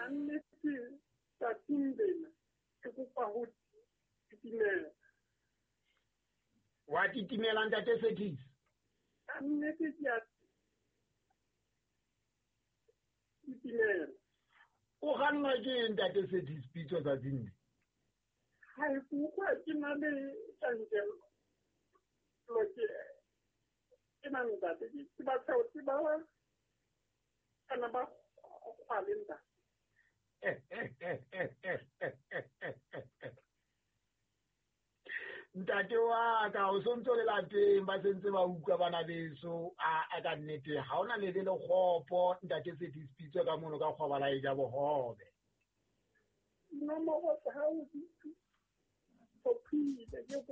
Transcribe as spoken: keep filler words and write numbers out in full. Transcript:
ka nnete tsatsing lena ke kopa ho titimela. Wa titimela ntate Sethis? Ka nnete ke a titimela. O ganna ke ntate Sethis pitso tsatsing le? Ha e bua ke na le tjantjello. Lo ke ke nang ntate ke ba tsao ke ba kana ba khwalinda. Ntate wa ka o sontso le lapeng ba sentse ba utlwa bana beso a ka nnete ha ona le le lekgopo ntate Sethis pitso ka mono ka khwabala e ja bohobe. No mo go sa ha o di.